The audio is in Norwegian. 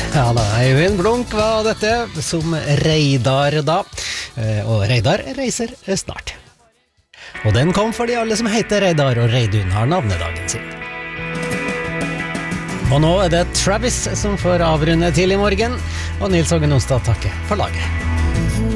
Ja da, Øyvind Blunk var dette som Reidar da. Og Reidar reiser snart. Og den kom fordi alle som heter Reidar og Reidun har navnedagen sin. Og nå er det Travis som får avrunde til i morgen, og Nils Åge Nonstad takker for laget.